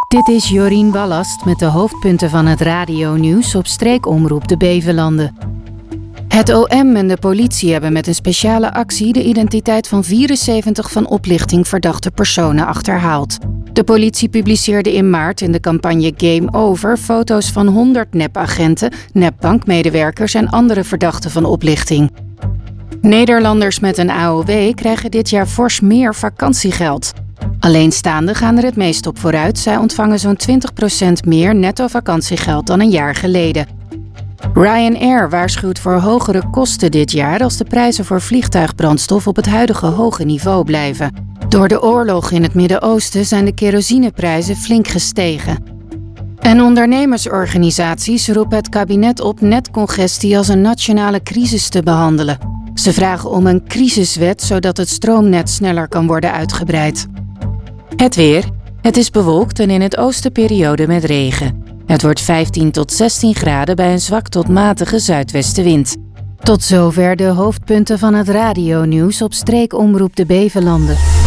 Dit is Jorien Ballast met de hoofdpunten van het radionieuws op streekomroep de Bevelanden. Het OM en de politie hebben met een speciale actie de identiteit van 74 van oplichting verdachte personen achterhaald. De politie publiceerde in maart in de campagne Game Over foto's van 100 nepagenten, nepbankmedewerkers en andere verdachten van oplichting. Nederlanders met een AOW krijgen dit jaar fors meer vakantiegeld. Alleenstaanden gaan er het meest op vooruit. Zij ontvangen zo'n 20% meer netto vakantiegeld dan een jaar geleden. Ryanair waarschuwt voor hogere kosten dit jaar als de prijzen voor vliegtuigbrandstof op het huidige hoge niveau blijven. Door de oorlog in het Midden-Oosten zijn de kerosineprijzen flink gestegen. En ondernemersorganisaties roepen het kabinet op netcongestie als een nationale crisis te behandelen. Ze vragen om een crisiswet zodat het stroomnet sneller kan worden uitgebreid. Het weer. Het is bewolkt en in het oosten periode met regen. Het wordt 15 tot 16 graden bij een zwak tot matige zuidwestenwind. Tot zover de hoofdpunten van het radionieuws op streekomroep de Bevelanden.